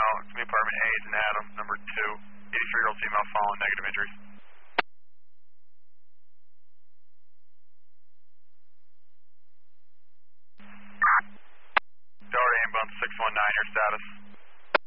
It's me, apartment A, it's an Adam, number 2. 83-year-old female following negative injuries. Delaware ambulance 619, your status.